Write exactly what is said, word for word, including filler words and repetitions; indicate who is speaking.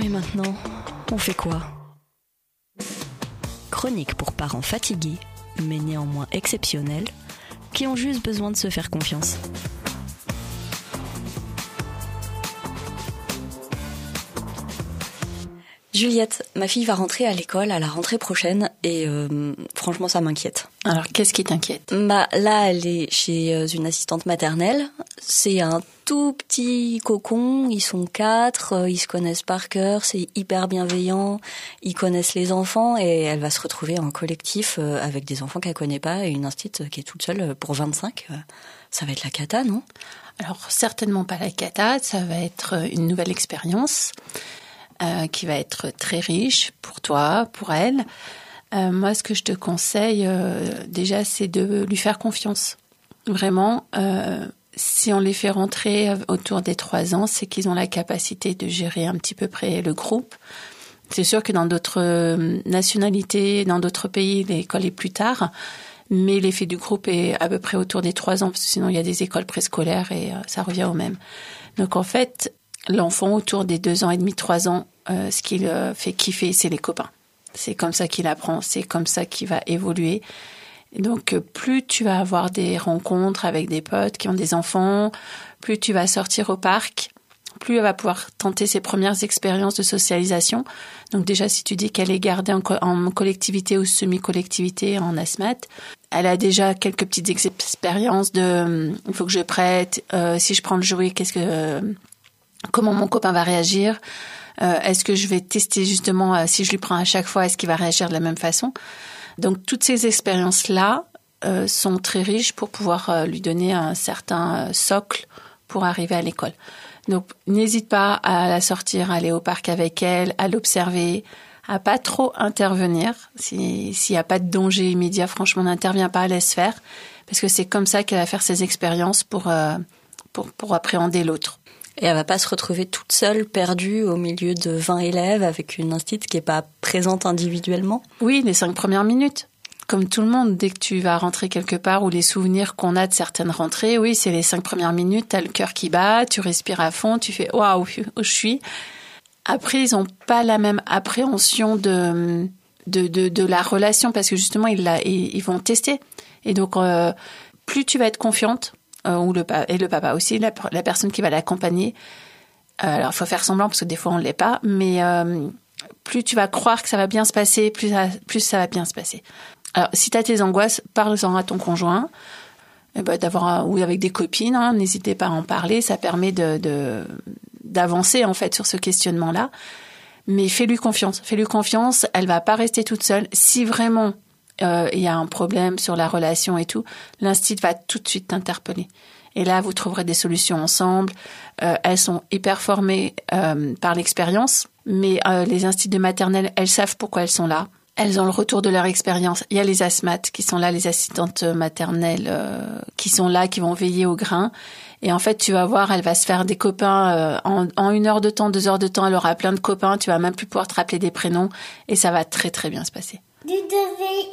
Speaker 1: et maintenant, on fait quoi ? Chronique pour parents fatigués, mais néanmoins exceptionnels, qui ont juste besoin de se faire confiance. Juliette, ma fille va rentrer à l'école à la rentrée prochaine et euh, franchement ça m'inquiète.
Speaker 2: Alors qu'est-ce qui t'inquiète ?
Speaker 1: Bah là elle est chez une assistante maternelle, c'est un tout petit cocon, ils sont quatre, ils se connaissent par cœur, c'est hyper bienveillant, ils connaissent les enfants et elle va se retrouver en collectif avec des enfants qu'elle connaît pas et une instite qui est toute seule pour vingt-cinq, ça va être la cata, non ?
Speaker 2: Alors certainement pas la cata, ça va être une nouvelle expérience. Euh, qui va être très riche pour toi, pour elle. Euh, moi, ce que je te conseille, euh, déjà, c'est de lui faire confiance. Vraiment, euh, si on les fait rentrer autour des trois ans, c'est qu'ils ont la capacité de gérer un petit peu près le groupe. C'est sûr que dans d'autres nationalités, dans d'autres pays, l'école est plus tard, mais l'effet du groupe est à peu près autour des trois ans, parce que sinon il y a des écoles préscolaires et euh, ça revient au même. Donc en fait, l'enfant autour des deux ans et demi, trois ans, euh, ce qu'il euh, fait kiffer, c'est les copains. C'est comme ça qu'il apprend, c'est comme ça qu'il va évoluer. Et donc, euh, plus tu vas avoir des rencontres avec des potes qui ont des enfants, plus tu vas sortir au parc, plus elle va pouvoir tenter ses premières expériences de socialisation. Donc déjà, si tu dis qu'elle est gardée en, co- en collectivité ou semi-collectivité en asmat, elle a déjà quelques petites expériences de euh, il faut que je prête, euh, si je prends le jouet, qu'est-ce que... Euh, comment mon copain va réagir, euh, est-ce que je vais tester justement euh, si je lui prends à chaque fois, est-ce qu'il va réagir de la même façon. Donc toutes ces expériences-là euh, sont très riches pour pouvoir euh, lui donner un certain euh, socle pour arriver à l'école. Donc n'hésite pas à la sortir, à aller au parc avec elle, à l'observer, à pas trop intervenir. Si, s'il n'y a pas de danger immédiat, franchement n'interviens pas, laisse faire, parce que c'est comme ça qu'elle va faire ses expériences pour, euh, pour, pour appréhender l'autre.
Speaker 1: Et elle va pas se retrouver toute seule, perdue au milieu de vingt élèves avec une instite qui est pas présente individuellement.
Speaker 2: Oui, les cinq premières minutes. Comme tout le monde, dès que tu vas rentrer quelque part ou les souvenirs qu'on a de certaines rentrées, oui, c'est les cinq premières minutes, t'as le cœur qui bat, tu respires à fond, tu fais waouh, où je suis. Après, ils ont pas la même appréhension de de de, de la relation parce que justement ils la ils, ils vont tester. Et donc euh, plus tu vas être confiante. Euh, ou le et le papa aussi, la, la personne qui va l'accompagner. Euh, alors, il faut faire semblant parce que des fois, on ne l'est pas. Mais euh, plus tu vas croire que ça va bien se passer, plus ça, plus ça va bien se passer. Alors, si tu as tes angoisses, parle-en à ton conjoint. Et ben, d'avoir un, ou avec des copines, hein, n'hésitez pas à en parler. Ça permet de, de, d'avancer, en fait, sur ce questionnement-là. Mais fais-lui confiance. Fais-lui confiance. Elle va pas rester toute seule. Si vraiment... il euh, y a un problème sur la relation et tout, l'instit va tout de suite t'interpeller. Et là, vous trouverez des solutions ensemble. Euh, elles sont hyper formées euh, par l'expérience, mais euh, les instits de maternelle, elles savent pourquoi elles sont là. Elles ont le retour de leur expérience. Il y a les asthmates qui sont là, les assistantes maternelles euh, qui sont là, qui vont veiller au grain. Et en fait, tu vas voir, elle va se faire des copains euh, en, en une heure de temps, deux heures de temps. Elle aura plein de copains. Tu vas même plus pouvoir te rappeler des prénoms. Et ça va très, très bien se passer.